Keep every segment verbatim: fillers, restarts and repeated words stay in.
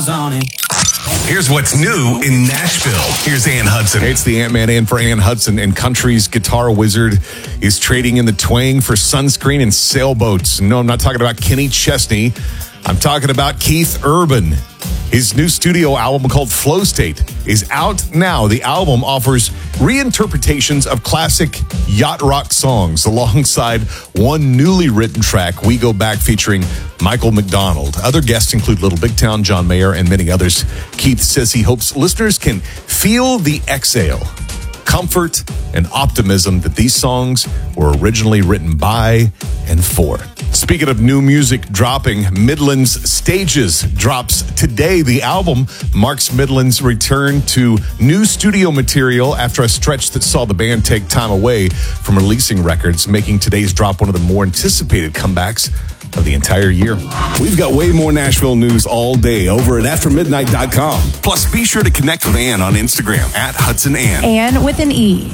stars on it. Here's what's new in Nashville. Here's Ann Hudson. Hey, it's the Ant-Man in for Ann Hudson, and country's guitar wizard is trading in the twang for sunscreen and sailboats. No, I'm not talking about Kenny Chesney. I'm talking about Keith Urban. His new studio album called Flow State is out now. The album offers reinterpretations of classic yacht rock songs alongside one newly written track, We Go Back, featuring Michael McDonald. Other guests include Little Big Town, John Mayer, and many others. Keith says he hopes listeners can feel the exhale, comfort, and optimism that these songs were originally written by and for. Speaking of new music dropping, Midland's Stages drops today. The album marks Midland's return to new studio material after a stretch that saw the band take time away from releasing records, making today's drop one of the more anticipated comebacks of the entire year. We've got way more Nashville news all day over at after midnight dot com. Plus, be sure to connect with Ann on Instagram at Hudson Ann. Ann with an E.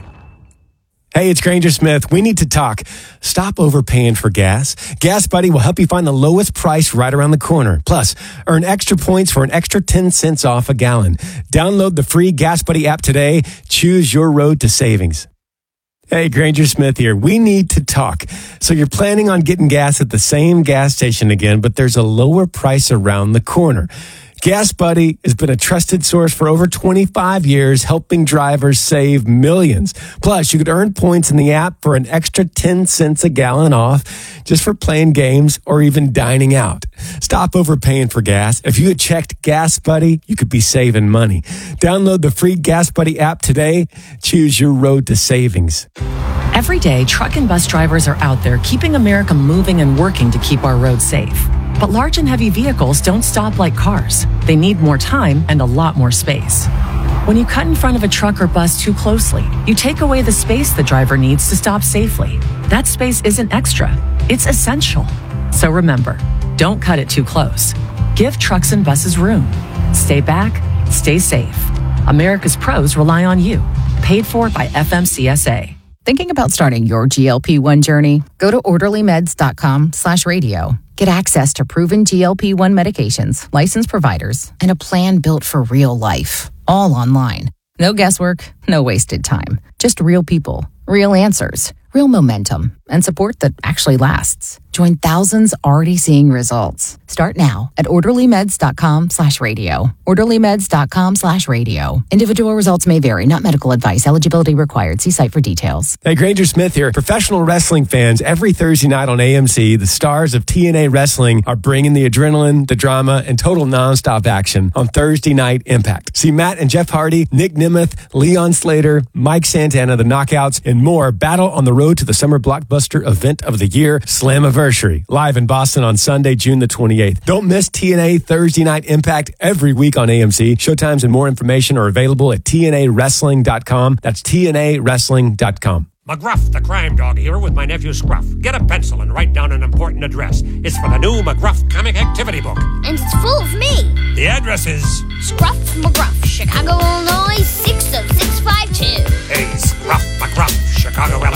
Hey, it's Granger Smith. We need to talk. Stop overpaying for gas. Gas Buddy will help you find the lowest price right around the corner. Plus, earn extra points for an extra ten cents off a gallon. Download the free Gas Buddy app today. Choose your road to savings. Hey, Granger Smith here. We need to talk. So you're planning on getting gas at the same gas station again, but there's a lower price around the corner. Gas Buddy has been a trusted source for over twenty-five years, helping drivers save millions. Plus, you could earn points in the app for an extra ten cents a gallon off just for playing games or even dining out. Stop overpaying for gas. If you had checked Gas Buddy, you could be saving money. Download the free Gas Buddy app today. Choose your road to savings. Every day, truck and bus drivers are out there keeping America moving and working to keep our roads safe. But large and heavy vehicles don't stop like cars. They need more time and a lot more space. When you cut in front of a truck or bus too closely, you take away the space the driver needs to stop safely. That space isn't extra, it's essential. So remember, don't cut it too close. Give trucks and buses room. Stay back, stay safe. America's pros rely on you. Paid for by F M C S A. Thinking about starting your G L P one journey? Go to orderly meds dot com slash radio. Get access to proven G L P one medications, licensed providers, and a plan built for real life. All online. No guesswork, no wasted time. Just real people, real answers, real momentum, and support that actually lasts. Join thousands already seeing results. Start now at orderly meds dot com slash radio. orderly meds dot com slash radio. Individual results may vary, not medical advice. Eligibility required. See site for details. Hey, Granger Smith here. Professional wrestling fans, every Thursday night on A M C, the stars of T N A Wrestling are bringing the adrenaline, the drama, and total nonstop action on Thursday Night Impact. See Matt and Jeff Hardy, Nick Nemeth, Leon Slater, Mike Santana, the Knockouts, and more battle on the road to the summer blockbuster event of the year, Slammiversary, live in Boston on Sunday, June the twenty-eighth. Don't miss T N A Thursday Night Impact every week on A M C. Showtimes and more information are available at T N A wrestling dot com. That's T N A wrestling dot com. McGruff, the crime dog here with my nephew Scruff. Get a pencil and write down an important address. It's for the new McGruff comic activity book. And it's full of me. The address is... Scruff McGruff, Chicago, Illinois, six oh six five two. Hey, Scruff McGruff, Chicago, Illinois.